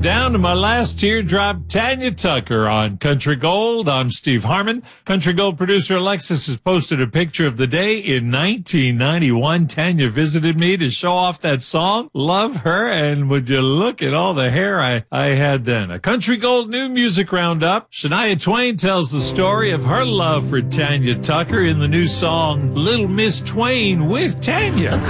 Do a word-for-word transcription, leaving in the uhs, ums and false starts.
down to my last teardrop, Tanya Tucker on Country Gold. I'm Steve Harmon. Country Gold producer Alexis has posted a picture of the day in nineteen ninety-one. Tanya visited me to show off that song. Love her, and would you look at all the hair I, I had then. A Country Gold new music roundup. Shania Twain tells the story of her love for Tanya Tucker in the new song Little Miss Twain with Tanya.